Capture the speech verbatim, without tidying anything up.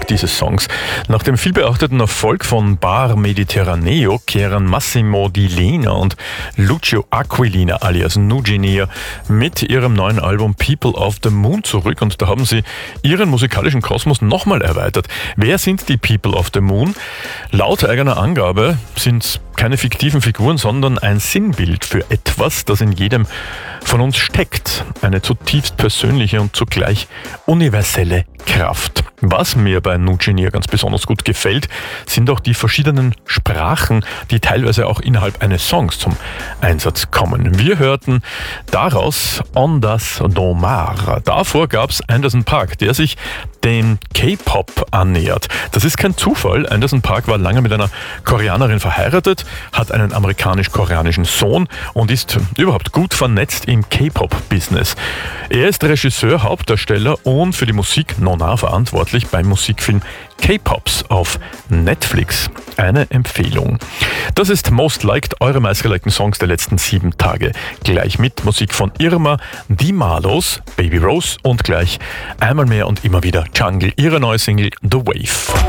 dieses Songs. Nach dem vielbeachteten Erfolg von Bar Mediterraneo kehren Massimo Di Lena und Lucio Aquilina alias Nugenia mit ihrem neuen Album People of the Moon zurück und da haben sie ihren musikalischen Kosmos nochmal erweitert. Wer sind die People of the Moon? Laut eigener Angabe sind es keine fiktiven Figuren, sondern ein Sinnbild für etwas, das in jedem von uns steckt. Eine zutiefst persönliche und zugleich universelle Kraft. Was mir bei Nugenia ganz besonders gut gefällt, sind auch die verschiedenen Sprachen, die teilweise auch innerhalb eines Songs zum Einsatz kommen. Wir hörten daraus Ondas do Mar. Davor gab es Anderson .Paak, der sich dem K-Pop annähert. Das ist kein Zufall. Anderson .Paak war lange mit einer Koreanerin verheiratet, hat einen amerikanisch-koreanischen Sohn und ist überhaupt gut vernetzt im K-Pop-Business. Er ist Regisseur, Hauptdarsteller und für die Musik Nona verantwortlich beim Musikfilm K-Pops auf Netflix. Eine Empfehlung. Das ist Most Liked, eure meistgelikten Songs der letzten sieben Tage. Gleich mit Musik von Irma, Die Malos, Baby Rose und gleich einmal mehr und immer wieder Jungle, ihre neue Single The Wave.